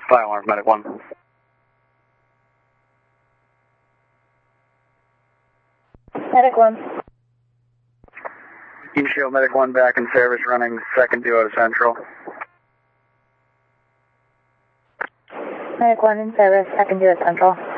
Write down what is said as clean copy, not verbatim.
Fire alarm, Medic 1. Medic 1. Team Shield, Medic 1 back in service, running second duo to Central. Medic 1 in service, second duo to Central.